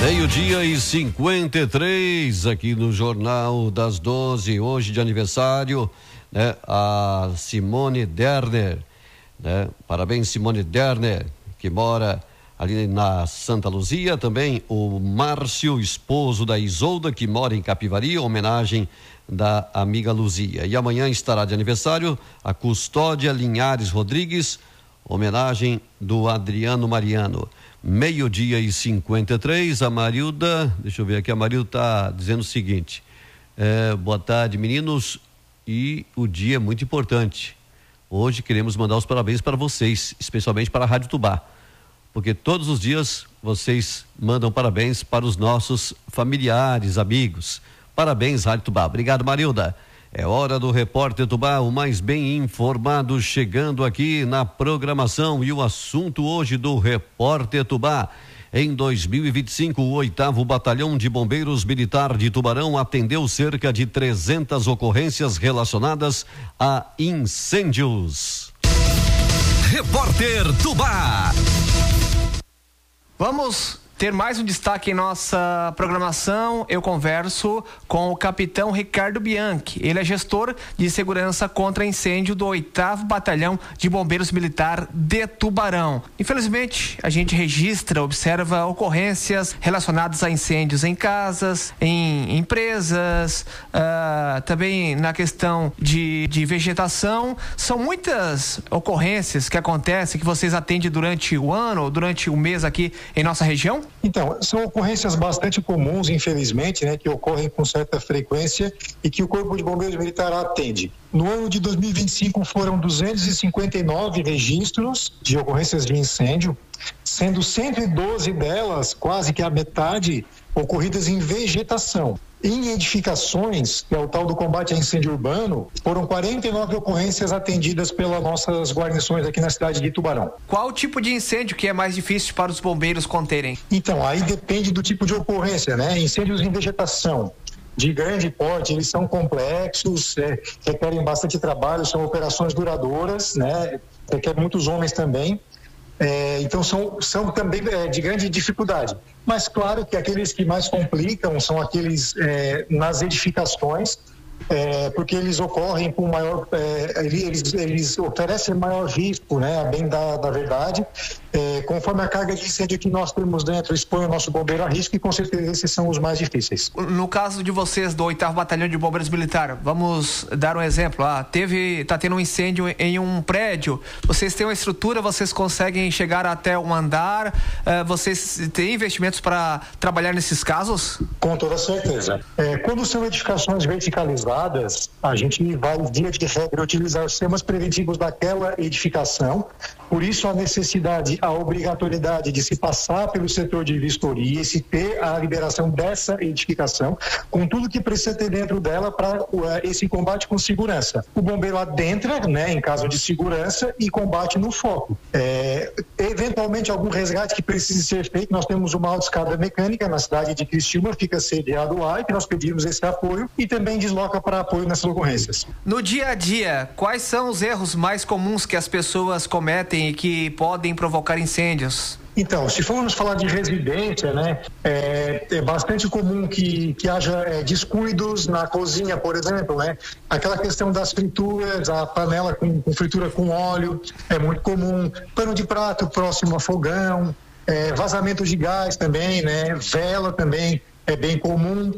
Meio-dia e 53 aqui no Jornal das 12, hoje de aniversário, né? A Simone Derner, né? Parabéns, Simone Derner, que mora ali na Santa Luzia. Também o Márcio, esposo da Isolda, que mora em Capivari, homenagem da amiga Luzia. E amanhã estará de aniversário a Custódia Linhares Rodrigues, homenagem do Adriano Mariano. Meio-dia e 53, a Marilda, deixa eu ver aqui, a Marilda está dizendo o seguinte: boa tarde, meninos, e o dia é muito importante. Hoje queremos mandar os parabéns para vocês, especialmente para a Rádio Tubá, porque todos os dias vocês mandam parabéns para os nossos familiares, amigos. Parabéns, Rádio Tubá. Obrigado, Marilda. É hora do Repórter Tubá, o mais bem informado, chegando aqui na programação. E o assunto hoje do Repórter Tubá: em 2025, o 8º Batalhão de Bombeiros Militar de Tubarão atendeu cerca de 300 ocorrências relacionadas a incêndios. Repórter Tubá. Vamos ter mais um destaque em nossa programação. Eu converso com o capitão Ricardo Bianchi. Ele é gestor de segurança contra incêndio do 8º Batalhão de Bombeiros Militar de Tubarão. Infelizmente, a gente registra, observa ocorrências relacionadas a incêndios em casas, em empresas, também na questão de vegetação. São muitas ocorrências que acontecem, que vocês atendem durante o ano ou durante o mês aqui em nossa região? Então, são ocorrências bastante comuns, infelizmente, né, que ocorrem com certa frequência e que o Corpo de Bombeiros Militar atende. No ano de 2025 foram 259 registros de ocorrências de incêndio, sendo 112 delas, quase que a metade, ocorridas em vegetação. Em edificações, que é o tal do combate a incêndio urbano, foram 49 ocorrências atendidas pelas nossas guarnições aqui na cidade de Tubarão. Qual o tipo de incêndio que é mais difícil para os bombeiros conterem? Então, aí depende do tipo de ocorrência, né? Incêndios em vegetação de grande porte, eles são complexos, requerem bastante trabalho, são operações duradouras, né? Requerem muitos homens também. Então são também de grande dificuldade, mas claro que aqueles que mais complicam são aqueles nas edificações, porque eles ocorrem com maior, eles oferecem maior risco, né, a bem da verdade, conforme a carga de incêndio que nós temos dentro expõe o nosso bombeiro a risco, e com certeza esses são os mais difíceis. No caso de vocês do 8º Batalhão de Bombeiros Militar, vamos dar um exemplo. Tá tendo um incêndio em um prédio, vocês têm uma estrutura, vocês conseguem chegar até um andar, vocês têm investimentos para trabalhar nesses casos? Com toda certeza. Quando são edificações verticalizadas, a gente vai, via de regra, utilizar os sistemas preventivos daquela edificação. Por isso a necessidade, a obrigatoriedade de se passar pelo setor de vistoria e se ter a liberação dessa edificação, com tudo que precisa ter dentro dela para esse combate com segurança. O bombeiro adentra, né, em caso de segurança, e combate no foco. Eventualmente algum resgate que precise ser feito, nós temos uma autoescada mecânica na cidade de Criciúma, fica sediado lá, e que nós pedimos esse apoio e também desloca para apoio nessas ocorrências. No dia a dia, quais são os erros mais comuns que as pessoas cometem e que podem provocar incêndios? Então, se formos falar de residência, né, é bastante comum que haja descuidos na cozinha, por exemplo, né? Aquela questão das frituras, a panela com fritura com óleo é muito comum, pano de prato próximo a fogão, vazamento de gás também, né? Vela também é bem comum.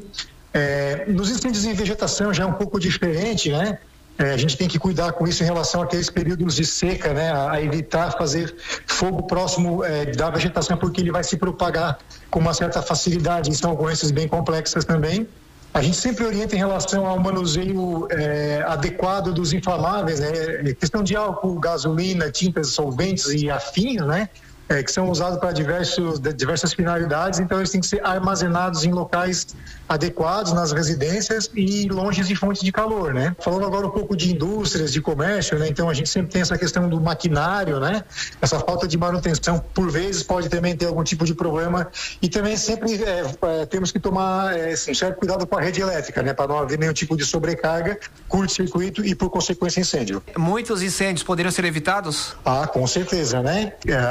Nos incêndios em vegetação já é um pouco diferente, né? A gente tem que cuidar com isso em relação àqueles períodos de seca, né? A evitar fazer fogo próximo da vegetação, porque ele vai se propagar com uma certa facilidade, e são ocorrências bem complexas também. A gente sempre orienta em relação ao manuseio adequado dos inflamáveis, né? Questão de álcool, gasolina, tintas, solventes e afins, né? Que são usados para diversas finalidades, então eles têm que ser armazenados em locais adequados nas residências e longe de fontes de calor, né? Falando agora um pouco de indústrias, de comércio, né? Então a gente sempre tem essa questão do maquinário, né? Essa falta de manutenção, por vezes, pode também ter algum tipo de problema, e também sempre temos que tomar certo cuidado com a rede elétrica, né? Para não haver nenhum tipo de sobrecarga, curto-circuito e, por consequência, incêndio. Muitos incêndios poderiam ser evitados? Com certeza, né?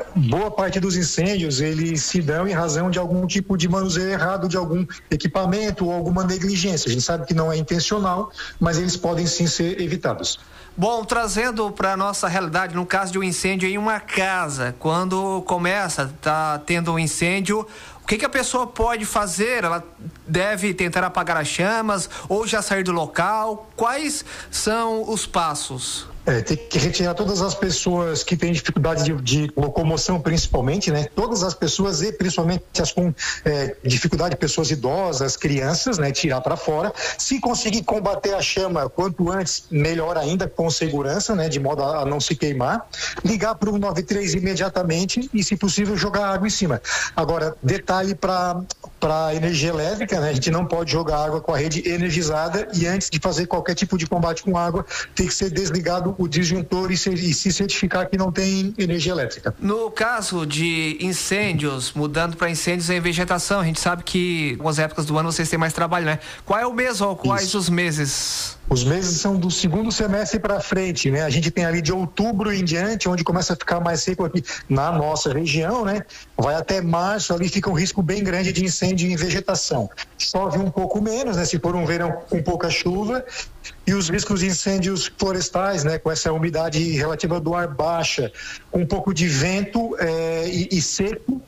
boa parte dos incêndios, eles se dão em razão de algum tipo de manuseio errado de algum equipamento ou alguma negligência. A gente sabe que não é intencional, mas eles podem sim ser evitados. Bom, trazendo para a nossa realidade, no caso de um incêndio em uma casa, quando começa, tá tendo um incêndio, o que a pessoa pode fazer? Ela deve tentar apagar as chamas ou já sair do local? Quais são os passos? Tem que retirar todas as pessoas que têm dificuldade de locomoção, principalmente, né? Todas as pessoas e principalmente as com dificuldade, pessoas idosas, crianças, né? Tirar para fora. Se conseguir combater a chama quanto antes, melhor ainda, com segurança, né? De modo a não se queimar. Ligar para o 193 imediatamente e, se possível, jogar água em cima. Agora, detalhe para energia elétrica, né? A gente não pode jogar água com a rede energizada e antes de fazer qualquer tipo de combate com água, tem que ser desligado o disjuntor e se certificar que não tem energia elétrica. No caso de incêndios, mudando para incêndios em vegetação, a gente sabe que em algumas épocas do ano vocês têm mais trabalho, né? Qual é o mês ou quais os meses? Os meses são do segundo semestre para frente, né? A gente tem ali de outubro em diante, onde começa a ficar mais seco aqui na nossa região, né? Vai até março, ali fica um risco bem grande de incêndio em vegetação. Chove um pouco menos, né? Se for um verão com pouca chuva, e os riscos de incêndios florestais, né? Com essa umidade relativa do ar baixa, com um pouco de vento e seco,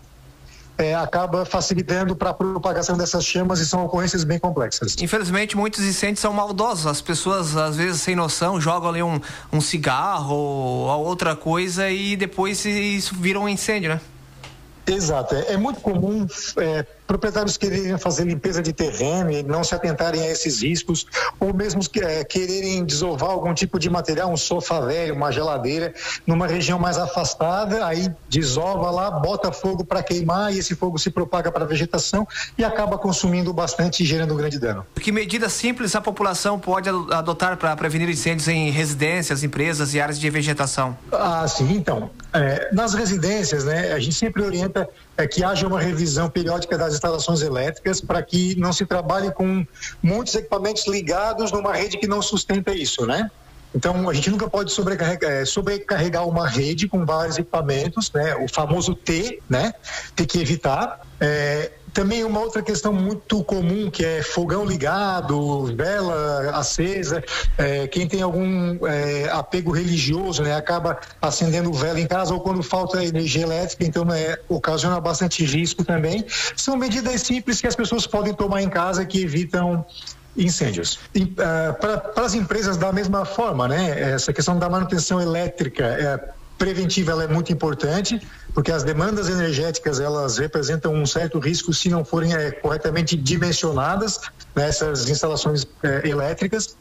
acaba facilitando para a propagação dessas chamas e são ocorrências bem complexas. Infelizmente, muitos incêndios são maldosos. As pessoas, às vezes, sem noção, jogam ali um cigarro ou outra coisa e depois isso vira um incêndio, né? Exato. É muito comum proprietários quererem fazer limpeza de terreno e não se atentarem a esses riscos, ou mesmo quererem desovar algum tipo de material, um sofá velho, uma geladeira, numa região mais afastada, aí desova lá, bota fogo para queimar e esse fogo se propaga para a vegetação e acaba consumindo bastante e gerando um grande dano. Que medidas simples a população pode adotar para prevenir incêndios em residências, empresas e áreas de vegetação? Sim, então, nas residências, né, a gente sempre orienta que haja uma revisão periódica das instalações elétricas para que não se trabalhe com muitos equipamentos ligados numa rede que não sustenta isso, né? Então, a gente nunca pode sobrecarregar uma rede com vários equipamentos, né? O famoso T, né? Tem que evitar. Também uma outra questão muito comum, que é fogão ligado, vela acesa, quem tem algum apego religioso, né, acaba acendendo vela em casa ou quando falta energia elétrica, então ocasiona bastante risco também. São medidas simples que as pessoas podem tomar em casa que evitam incêndios. Para as empresas da mesma forma, né, essa questão da manutenção elétrica preventiva, ela é muito importante, porque as demandas energéticas, elas representam um certo risco se não forem corretamente dimensionadas nessas instalações elétricas.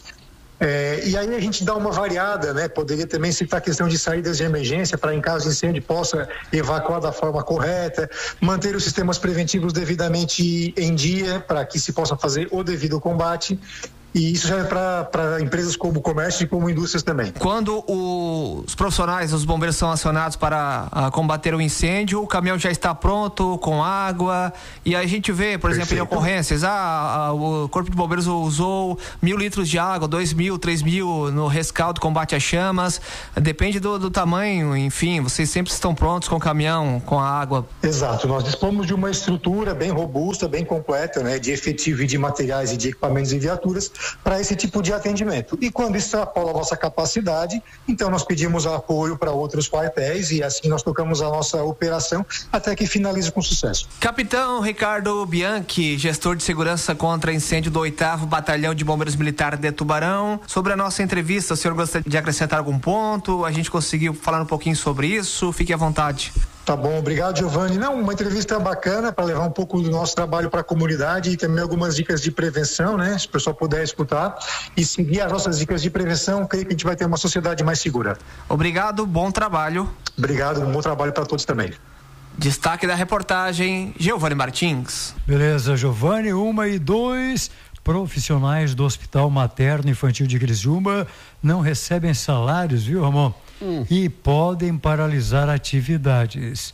E aí a gente dá uma variada, né? Poderia também citar a questão de saídas de emergência para, em caso de incêndio, possa evacuar da forma correta, manter os sistemas preventivos devidamente em dia para que se possa fazer o devido combate. E isso serve para empresas como comércio e como indústrias também. Quando os profissionais, os bombeiros são acionados para combater o incêndio, o caminhão já está pronto, com água, e a gente vê, por exemplo, em ocorrências, o Corpo de Bombeiros usou 1.000 litros de água, 2.000, 3.000 no rescaldo, combate a chamas, depende do tamanho, enfim, vocês sempre estão prontos com o caminhão, com a água. Exato, nós dispomos de uma estrutura bem robusta, bem completa, né, de efetivo e de materiais e de equipamentos e viaturas, para esse tipo de atendimento. E quando extrapola a nossa capacidade, então nós pedimos apoio para outros quartéis e assim nós tocamos a nossa operação até que finalize com sucesso. Capitão Ricardo Bianchi, gestor de segurança contra incêndio do 8º Batalhão de Bombeiros Militar de Tubarão. Sobre a nossa entrevista, o senhor gostaria de acrescentar algum ponto? A gente conseguiu falar um pouquinho sobre isso? Fique à vontade. Tá bom, obrigado, Giovanni. Uma entrevista bacana para levar um pouco do nosso trabalho para a comunidade e também algumas dicas de prevenção, né? Se o pessoal puder escutar e seguir as nossas dicas de prevenção, creio que a gente vai ter uma sociedade mais segura. Obrigado, bom trabalho. Obrigado, bom trabalho para todos também. Destaque da reportagem, Giovanni Martins. Beleza, Giovanni, 1 e 2. Profissionais do Hospital Materno Infantil de Criciúma não recebem salários, viu, Ramon? E podem paralisar atividades.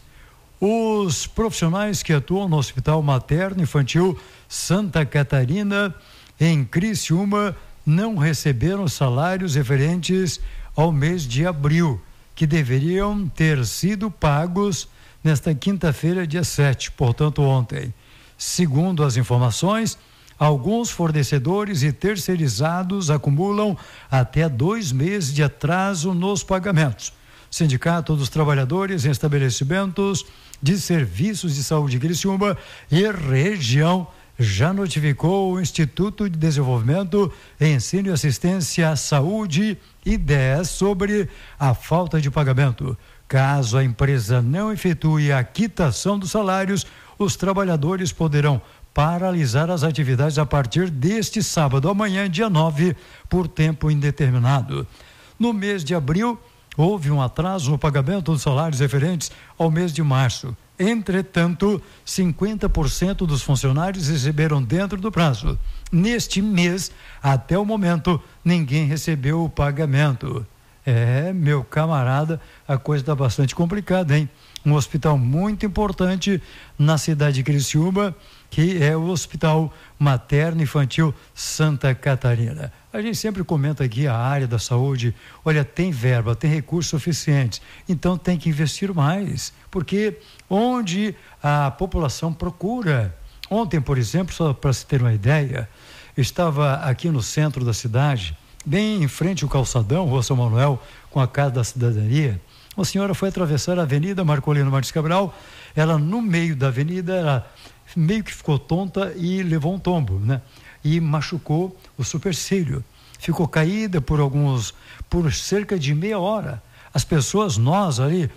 Os profissionais que atuam no Hospital Materno Infantil Santa Catarina, em Criciúma, não receberam salários referentes ao mês de abril, que deveriam ter sido pagos nesta quinta-feira, dia 7, portanto ontem. Segundo as informações, alguns fornecedores e terceirizados acumulam até 2 meses de atraso nos pagamentos. Sindicato dos Trabalhadores em Estabelecimentos de Serviços de Saúde de Criciúma e região já notificou o Instituto de Desenvolvimento, Ensino e Assistência à Saúde, IDES, sobre a falta de pagamento. Caso a empresa não efetue a quitação dos salários, os trabalhadores poderão paralisar as atividades a partir deste sábado, amanhã, dia 9, por tempo indeterminado. No mês de abril, houve um atraso no pagamento dos salários referentes ao mês de março. Entretanto, 50% dos funcionários receberam dentro do prazo. Neste mês, até o momento, ninguém recebeu o pagamento. Meu camarada, a coisa está bastante complicada, hein? Um hospital muito importante na cidade de Criciúma, que é o Hospital Materno Infantil Santa Catarina. A gente sempre comenta aqui a área da saúde, olha, tem verba, tem recursos suficientes, então tem que investir mais, porque onde a população procura. Ontem, por exemplo, só para se ter uma ideia, estava aqui no centro da cidade, bem em frente ao calçadão, Rua São Manuel, com a Casa da Cidadania. Uma senhora foi atravessar a Avenida Marcolino Martins Cabral, ela no meio da avenida, ela meio que ficou tonta e levou um tombo, né? E machucou o supercílio. Ficou caída por cerca de meia hora. As pessoas, nós ali,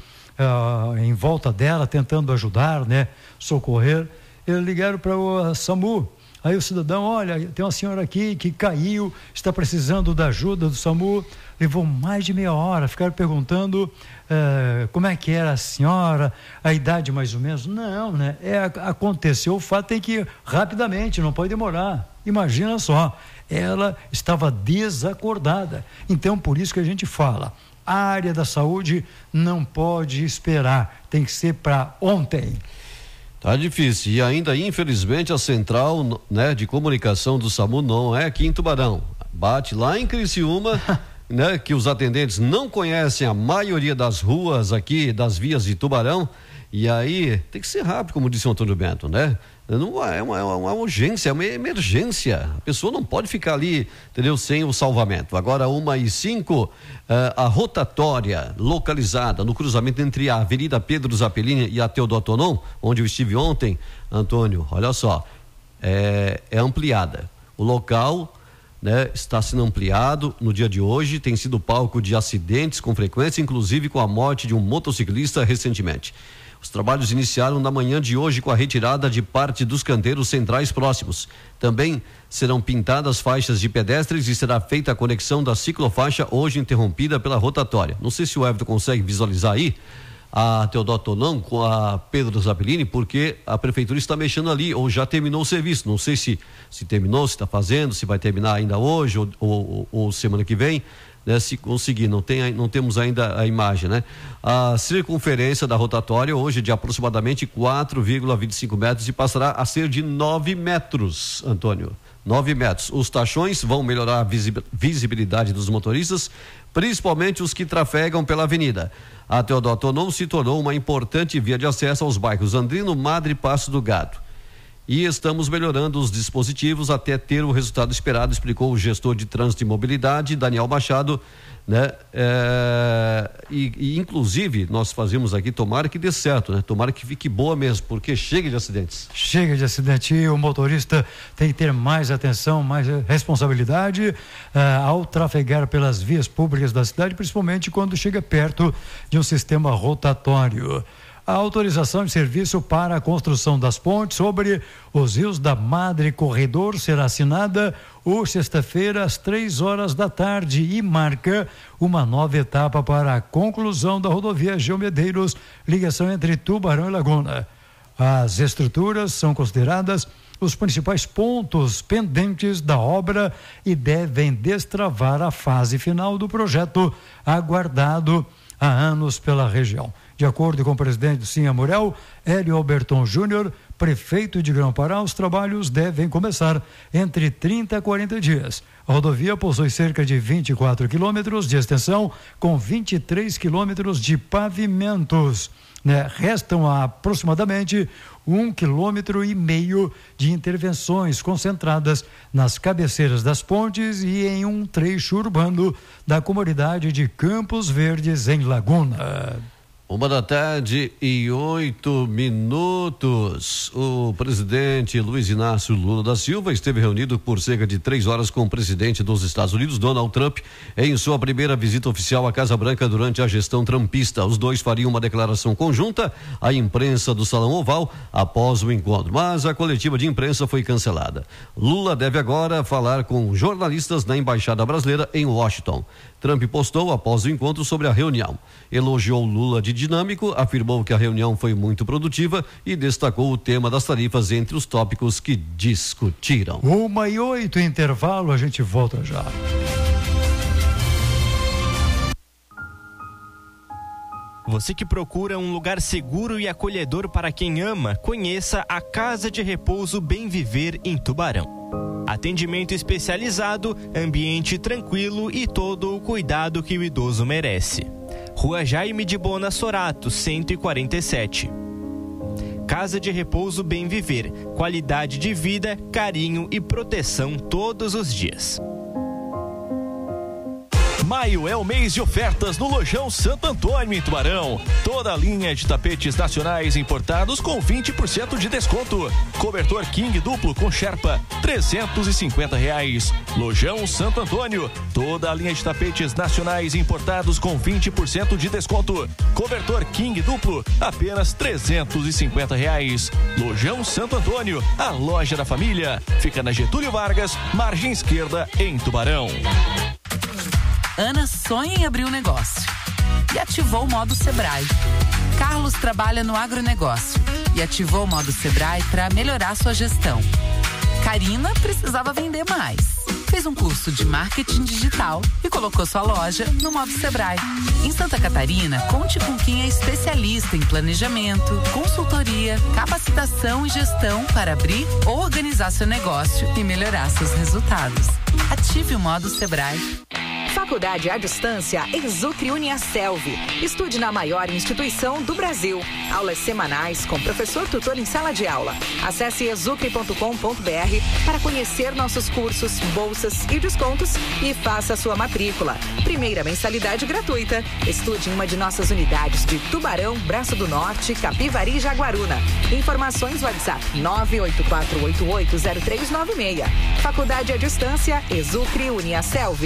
em volta dela, tentando ajudar, né? Socorrer, eles ligaram para o SAMU. Aí o cidadão, olha, tem uma senhora aqui que caiu, está precisando da ajuda do SAMU. Levou mais de meia hora, ficaram perguntando como é que era a senhora, a idade mais ou menos. Não, né? Aconteceu, o fato tem que ir rapidamente, não pode demorar. Imagina só, ela estava desacordada. Então, por isso que a gente fala, a área da saúde não pode esperar, tem que ser para ontem. Tá difícil. E ainda, infelizmente, a central, né, de comunicação do SAMU não é aqui em Tubarão. Bate lá em Criciúma, né, que os atendentes não conhecem a maioria das ruas aqui, das vias de Tubarão. E aí tem que ser rápido, como disse o Antônio Bento, né? Não é uma urgência, é uma emergência. A pessoa não pode ficar ali, entendeu? Sem o salvamento. Agora, 1h05, a rotatória localizada no cruzamento entre a Avenida Pedro Zappellini e a Teodoro Tonon, onde eu estive ontem, Antônio, olha só, é ampliada. O local, né, está sendo ampliado no dia de hoje, tem sido palco de acidentes com frequência, inclusive com a morte de um motociclista recentemente. Os trabalhos iniciaram na manhã de hoje com a retirada de parte dos canteiros centrais próximos. Também serão pintadas faixas de pedestres e será feita a conexão da ciclofaixa, hoje interrompida pela rotatória. Não sei se o Everton consegue visualizar aí a Teodoro Tonon com a Pedro Zappellini, porque a prefeitura está mexendo ali, ou já terminou o serviço. Não sei se terminou, se está fazendo, se vai terminar ainda hoje ou semana que vem. Né, se conseguir, não temos ainda a imagem, né? A circunferência da rotatória hoje é de aproximadamente 4,25 metros e passará a ser de 9 metros, Antônio. 9 metros. Os tachões vão melhorar a visibilidade dos motoristas, principalmente os que trafegam pela avenida. A Teodoro Tonon se tornou uma importante via de acesso aos bairros Andrino, Madre e Passo do Gado. E estamos melhorando os dispositivos até ter o resultado esperado, explicou o gestor de trânsito e mobilidade, Daniel Machado, né? Inclusive nós fazemos aqui, tomara que dê certo, né? Tomara que fique boa mesmo, porque chega de acidentes. Chega de acidente, e o motorista tem que ter mais atenção, mais responsabilidade ao trafegar pelas vias públicas da cidade, principalmente quando chega perto de um sistema rotatório. A autorização de serviço para a construção das pontes sobre os rios da Madre Corredor será assinada hoje, sexta-feira, às 3h da tarde, e marca uma nova etapa para a conclusão da rodovia Geo Medeiros, ligação entre Tubarão e Laguna. As estruturas são consideradas os principais pontos pendentes da obra e devem destravar a fase final do projeto, aguardado há anos pela região. De acordo com o presidente do Sinhamurel, Hélio Alberton Júnior, prefeito de Grão-Pará, os trabalhos devem começar entre 30 a 40 dias. A rodovia possui cerca de 24 quilômetros de extensão, com 23 quilômetros de pavimentos. né? Restam aproximadamente 1,5 km de intervenções concentradas nas cabeceiras das pontes e em um trecho urbano da comunidade de Campos Verdes, em Laguna. 1h08. O presidente Luiz Inácio Lula da Silva esteve reunido por cerca de 3 horas com o presidente dos Estados Unidos, Donald Trump, em sua primeira visita oficial à Casa Branca durante a gestão trumpista. Os dois fariam uma declaração conjunta à imprensa do Salão Oval após o encontro, mas a coletiva de imprensa foi cancelada. Lula deve agora falar com jornalistas na Embaixada Brasileira em Washington. Trump postou após o encontro sobre a reunião. Elogiou Lula de dinâmico, afirmou que a reunião foi muito produtiva e destacou o tema das tarifas entre os tópicos que discutiram. 1h08, intervalo, a gente volta já. Você que procura um lugar seguro e acolhedor para quem ama, conheça a Casa de Repouso Bem Viver em Tubarão. Atendimento especializado, ambiente tranquilo e todo o cuidado que o idoso merece. Rua Jaime de Bona Sorato, 147. Casa de Repouso Bem Viver. Qualidade de vida, carinho e proteção todos os dias. Maio é o mês de ofertas no Lojão Santo Antônio, em Tubarão. Toda a linha de tapetes nacionais importados com 20% de desconto. Cobertor King duplo com Sherpa, R$350. Lojão Santo Antônio. Toda a linha de tapetes nacionais importados com 20% de desconto. Cobertor King duplo, apenas R$350. Lojão Santo Antônio, a loja da família. Fica na Getúlio Vargas, margem esquerda, em Tubarão. Ana sonha em abrir um negócio e ativou o modo Sebrae. Carlos trabalha no agronegócio e ativou o modo Sebrae para melhorar sua gestão. Karina precisava vender mais. Fez um curso de marketing digital e colocou sua loja no modo Sebrae. Em Santa Catarina, conte com quem é especialista em planejamento, consultoria, capacitação e gestão para abrir ou organizar seu negócio e melhorar seus resultados. Ative o modo Sebrae. Faculdade à Distância Exucre Uniaselv. Estude na maior instituição do Brasil. Aulas semanais com professor tutor em sala de aula. Acesse exucre.com.br para conhecer nossos cursos, bolsas e descontos e faça sua matrícula. Primeira mensalidade gratuita. Estude em uma de nossas unidades de Tubarão, Braço do Norte, Capivari e Jaguaruna. Informações WhatsApp 984880396. Faculdade à Distância Exucre Uniaselv.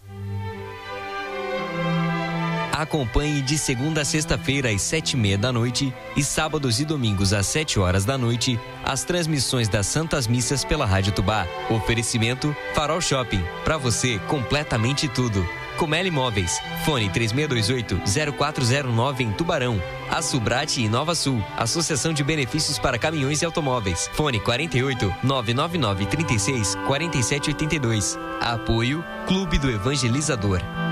Acompanhe de segunda a sexta-feira às 7h30 da noite e sábados e domingos às 7 horas da noite as transmissões das Santas Missas pela Rádio Tubá. Oferecimento Farol Shopping. Pra você, completamente tudo. Comeli Imóveis. Fone 3628-0409 em Tubarão. A Subrate e Nova Sul. Associação de Benefícios para Caminhões e Automóveis. Fone 48-999-36-4782. Apoio Clube do Evangelizador.